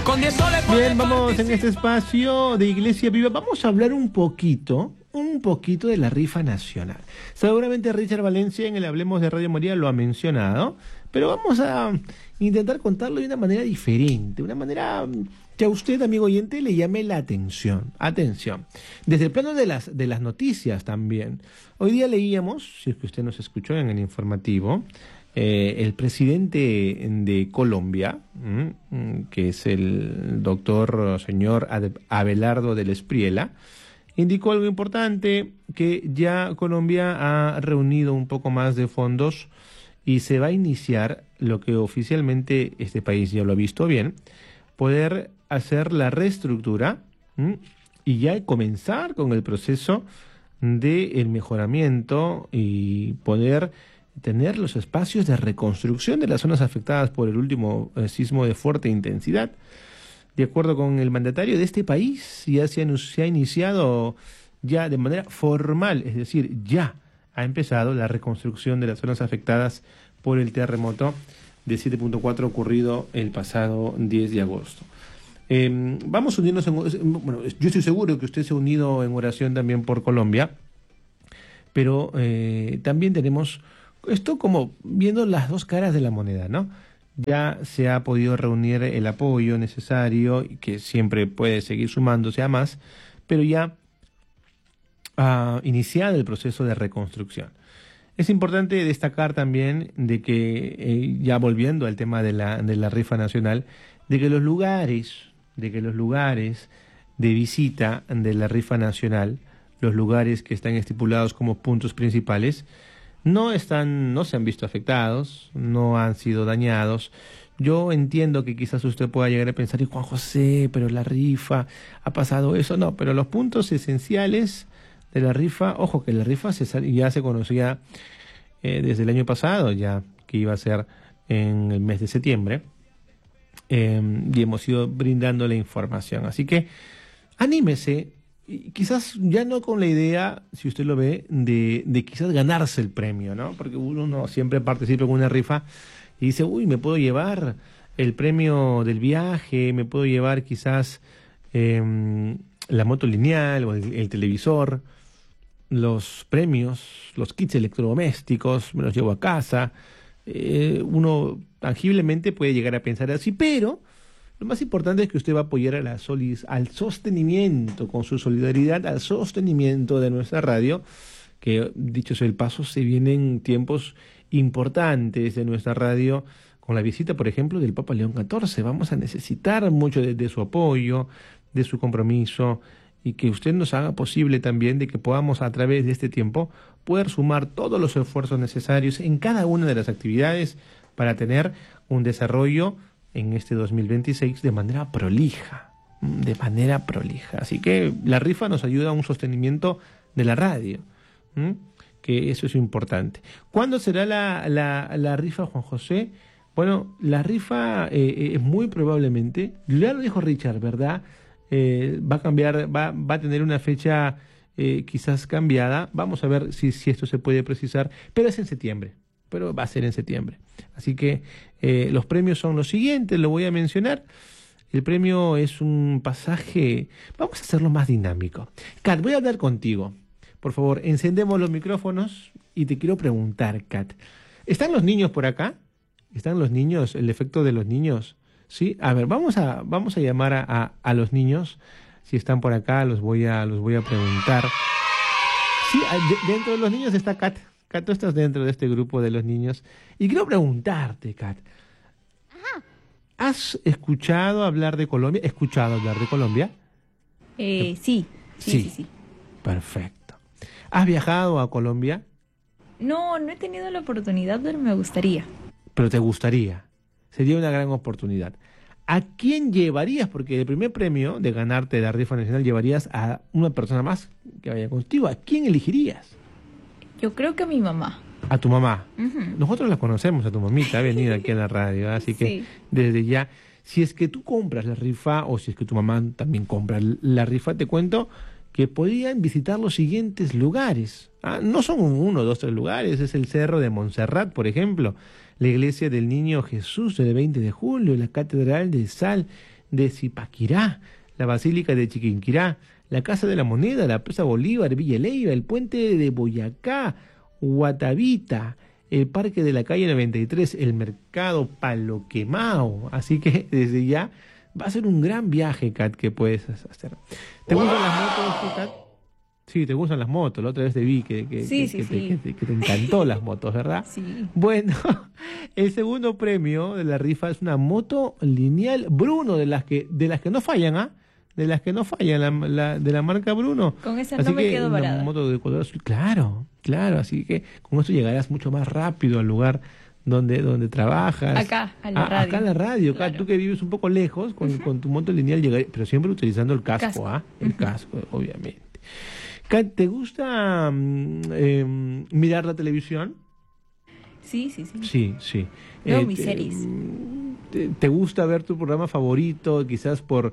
Bien, vamos en este espacio de Iglesia Viva. Vamos a hablar un poquito de la rifa nacional. Seguramente Richard Valencia en el Hablemos de Radio María lo ha mencionado, pero vamos a intentar contarlo de una manera diferente, una manera que a usted, amigo oyente, le llame la atención. Atención. Desde el plano de las noticias también. Hoy día leíamos, si es que usted nos escuchó en el informativo, el presidente de Colombia, que es el doctor señor Abelardo del Espriella, indicó algo importante, que ya Colombia ha reunido un poco más de fondos y se va a iniciar lo que oficialmente este país ya lo ha visto bien, poder hacer la reestructura y ya comenzar con el proceso del mejoramiento y poder tener los espacios de reconstrucción de las zonas afectadas por el último sismo de fuerte intensidad. De acuerdo con el mandatario de este país, ya se ha iniciado ya de manera formal, es decir, ya ha empezado la reconstrucción de las zonas afectadas por el terremoto de 7.4 ocurrido el pasado 10 de agosto. Vamos a unirnos, bueno, yo estoy seguro que usted se ha unido en oración también por Colombia, pero también tenemos esto como viendo las dos caras de la moneda, ¿no? Ya se ha podido reunir el apoyo necesario, y que siempre puede seguir sumándose a más, pero ya ha iniciado el proceso de reconstrucción. Es importante destacar también de que, ya volviendo al tema de la rifa nacional, de que los lugares de visita de la rifa nacional, los lugares que están estipulados como puntos principales, no se han visto afectados, no han sido dañados. Yo entiendo que quizás usted pueda llegar a pensar, y Juan José, pero la rifa, ha pasado eso. No, pero los puntos esenciales de la rifa, ojo que la rifa ya se conocía desde el año pasado, ya que iba a ser en el mes de septiembre, y hemos ido brindando la información. Así que anímese. Y quizás ya no con la idea, si usted lo ve, de quizás ganarse el premio, ¿no? Porque uno siempre participa en una rifa y dice, uy, me puedo llevar el premio del viaje, me puedo llevar quizás la moto lineal o el televisor, los premios, los kits electrodomésticos, me los llevo a casa. Uno tangiblemente puede llegar a pensar así, pero lo más importante es que usted va a apoyar al sostenimiento, con su solidaridad, al sostenimiento de nuestra radio, que, dicho sea el paso, se vienen tiempos importantes de nuestra radio, con la visita, por ejemplo, del Papa León XIV. Vamos a necesitar mucho de su apoyo, de su compromiso, y que usted nos haga posible también de que podamos, a través de este tiempo, poder sumar todos los esfuerzos necesarios en cada una de las actividades para tener un desarrollo en este 2026 de manera prolija. Así que la rifa nos ayuda a un sostenimiento de la radio, que eso es importante. ¿Cuándo será la rifa, Juan José? Bueno, la rifa es muy probablemente, ya lo dijo Richard, ¿verdad? Va a cambiar, va a tener una fecha quizás cambiada. Vamos a ver si esto se puede precisar, pero es en septiembre. Pero va a ser en septiembre. Así que los premios son los siguientes, lo voy a mencionar. El premio es un pasaje, vamos a hacerlo más dinámico. Kat, voy a hablar contigo. Por favor, encendemos los micrófonos y te quiero preguntar, Kat. ¿Están los niños por acá? ¿Están los niños? ¿El efecto de los niños? Sí. A ver, vamos a llamar a los niños. Si están por acá, los voy a preguntar. Sí, dentro de los niños está Kat. Kat, tú estás dentro de este grupo de los niños. Y quiero preguntarte, Kat. Ajá. ¿Has escuchado hablar de Colombia? ¿Escuchado hablar de Colombia? Sí. Perfecto. ¿Has viajado a Colombia? No he tenido la oportunidad, pero me gustaría. Pero te gustaría. Sería una gran oportunidad. ¿A quién llevarías? Porque el primer premio de ganarte la rifa nacional llevarías a una persona más que vaya contigo. ¿A quién elegirías? Yo creo que a mi mamá. A tu mamá. Uh-huh. Nosotros la conocemos, a tu mamita, ha venido aquí a la radio, así que Sí. desde ya, si es que tú compras la rifa o si es que tu mamá también compra la rifa, te cuento que podían visitar los siguientes lugares. No son 1, 2, 3 lugares, es el Cerro de Montserrat, por ejemplo, la Iglesia del Niño Jesús del 20 de julio, la Catedral de Sal de Zipaquirá, la Basílica de Chiquinquirá, la Casa de la Moneda, la Plaza Bolívar, Villa Leyva, el Puente de Boyacá, Guatavita, el Parque de la Calle 93, el Mercado Palo Quemao. Así que desde ya va a ser un gran viaje, Kat, que puedes hacer. ¿Te gustan las motos, Kat? Sí, te gustan las motos. La otra vez te vi que te encantó las motos, ¿verdad? Sí. Bueno, el segundo premio de la rifa es una moto lineal Bruno, de las que no fallan, ¿ah? De las que no fallan, de la marca Bruno. Con esa así no me que quedo una varada. moto de color azul. Claro, así que con eso llegarás mucho más rápido al lugar donde trabajas. Acá, a la radio. Acá en la radio, Claro. acá, tú que vives un poco lejos, con tu moto lineal llegarás, pero siempre utilizando el casco, ¿ah? El casco, obviamente. Kat, ¿te gusta mirar la televisión? Sí. Sí. Veo mis series. ¿Te gusta ver tu programa favorito, quizás por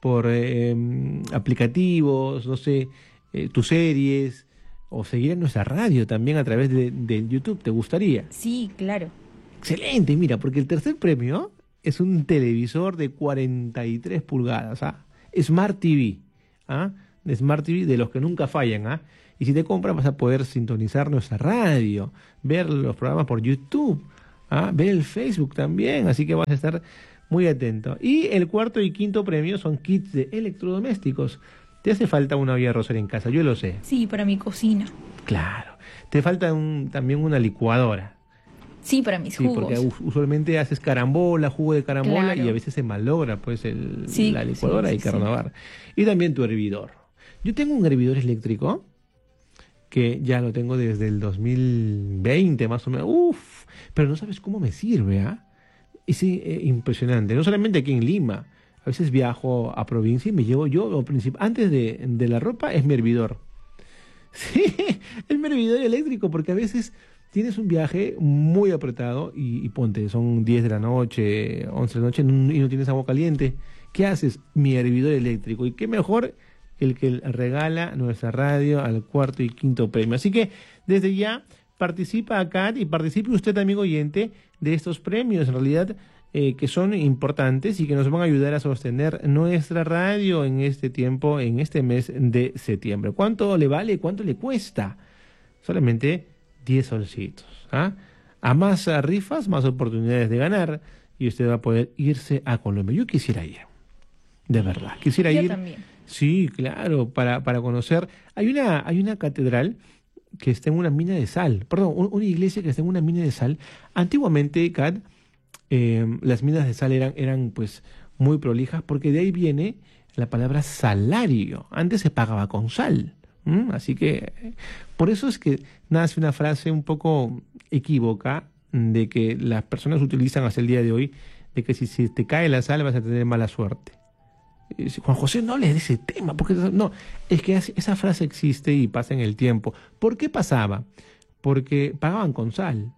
aplicativos, no sé, tus series, o seguir en nuestra radio también a través de YouTube? ¿Te gustaría? Sí, claro. Excelente, mira, porque el tercer premio es un televisor de 43 pulgadas, ¿ah? Smart TV, ¿ah? De Smart TV, de los que nunca fallan, ¿ah? Y si te compras vas a poder sintonizar nuestra radio, ver los programas por YouTube, ¿ah? Ver el Facebook también, así que vas a estar muy atento. Y el cuarto y quinto premio son kits de electrodomésticos. ¿Te hace falta una olla arrocera en casa? Yo lo sé. Sí, para mi cocina. Claro. Te falta también una licuadora. Sí, para mis Sí, jugos. porque usualmente haces carambola, jugo de carambola, Claro. y a veces se malogra pues Sí, la licuadora, sí, hay que sí. renovar. Y también tu hervidor. Yo tengo un hervidor eléctrico que ya lo tengo desde el 2020 más o menos. Uf, pero no sabes cómo me sirve, ¿ah? Es impresionante. No solamente aquí en Lima. A veces viajo a provincia y me llevo yo, antes de la ropa, es mi hervidor. Sí, es mi hervidor eléctrico, porque a veces tienes un viaje muy apretado y ponte, son 10 de la noche, 11 de la noche y no tienes agua caliente. ¿Qué haces? Mi hervidor eléctrico. Y qué mejor el que regala nuestra radio al cuarto y quinto premio. Así que desde ya participa acá y participe usted, amigo oyente, de estos premios, en realidad, que son importantes y que nos van a ayudar a sostener nuestra radio en este tiempo, en este mes de septiembre. ¿Cuánto le vale? ¿Cuánto le cuesta? Solamente 10 solcitos. ¿Ah? A más rifas, más oportunidades de ganar, y usted va a poder irse a Colombia. Yo quisiera ir, de verdad, quisiera Yo ir. también. Sí, claro, para conocer. Hay una catedral que está en una mina de sal, perdón, una iglesia que está en una mina de sal. Antiguamente, Kat, las minas de sal eran pues muy prolijas, porque de ahí viene la palabra salario. Antes se pagaba con sal. Así que por eso es que nace una frase un poco equívoca de que las personas utilizan hasta el día de hoy, de que si te cae la sal vas a tener mala suerte. Juan José, no le ese tema, porque no, es que esa frase existe y pasa en el tiempo. ¿Por qué pasaba? Porque pagaban con sal.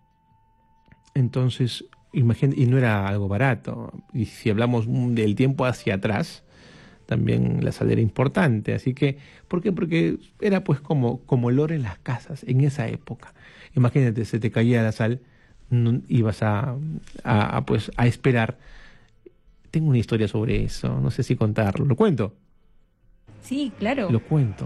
Entonces, imagínate, y no era algo barato. Y si hablamos del tiempo hacia atrás, también la sal era importante. Así que, ¿por qué? Porque era pues como el oro en las casas en esa época. Imagínate, se te caía la sal, ibas a esperar. Tengo una historia sobre eso, no sé si contarlo. ¿Lo cuento? Sí, claro. Lo cuento.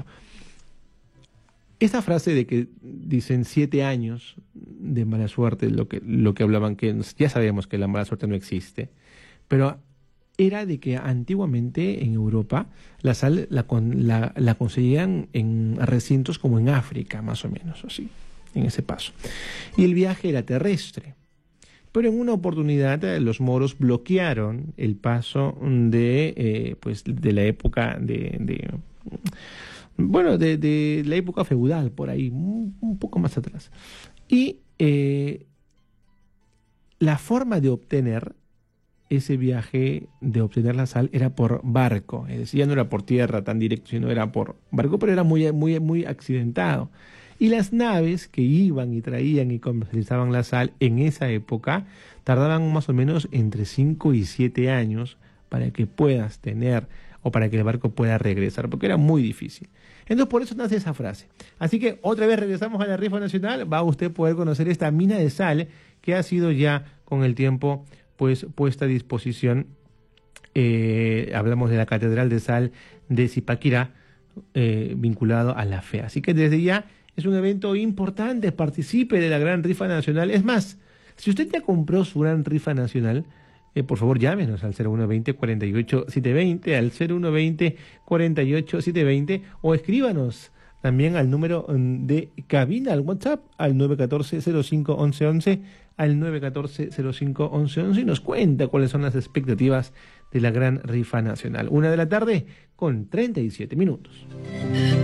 Esa frase de que dicen 7 años de mala suerte, lo que hablaban, que ya sabemos que la mala suerte no existe, pero era de que antiguamente en Europa la sal la conseguían en recintos como en África, más o menos, así, en ese paso. Y el viaje era terrestre. Pero en una oportunidad los moros bloquearon el paso de la época de la época feudal, por ahí, un poco más atrás. Y la forma de obtener ese viaje, de obtener la sal, era por barco. Es decir, ya no era por tierra tan directo, sino era por barco, pero era muy, muy, muy accidentado. Y las naves que iban y traían y comercializaban la sal en esa época tardaban más o menos entre 5 y 7 años para que puedas tener o para que el barco pueda regresar, porque era muy difícil. Entonces por eso nace esa frase. Así que otra vez regresamos a la rifa nacional, va a usted poder conocer esta mina de sal que ha sido ya con el tiempo pues puesta a disposición Hablamos de la Catedral de Sal de Zipaquirá, vinculado a la fe. Así que desde ya es un evento importante, participe de la Gran Rifa Nacional. Es más, si usted ya compró su Gran Rifa Nacional, por favor llámenos al 0120-48-720, al 0120-48-720, o escríbanos también al número de cabina, al WhatsApp, al 914-05-1111, al 914-05-1111, y nos cuenta cuáles son las expectativas de la Gran Rifa Nacional. 1 de la tarde con 37 minutos.